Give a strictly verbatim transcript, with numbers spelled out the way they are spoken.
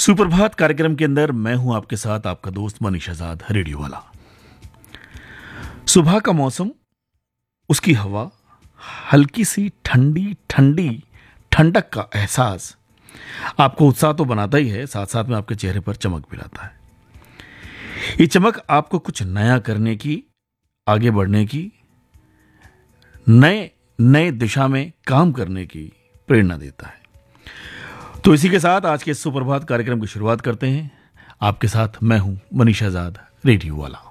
सुप्रभात कार्यक्रम के अंदर मैं हूं आपके साथ आपका दोस्त मनीष आजाद रेडियो वाला। सुबह का मौसम, उसकी हवा, हल्की सी ठंडी ठंडी ठंडक का एहसास आपको उत्साह तो बनाता ही है, साथ साथ में आपके चेहरे पर चमक भी लाता है। ये चमक आपको कुछ नया करने की, आगे बढ़ने की, नए नए दिशा में काम करने की प्रेरणा देता है। तो इसी के साथ आज के सुप्रभात कार्यक्रम की शुरुआत करते हैं। आपके साथ मैं हूं मनीष आजाद रेडियो वाला।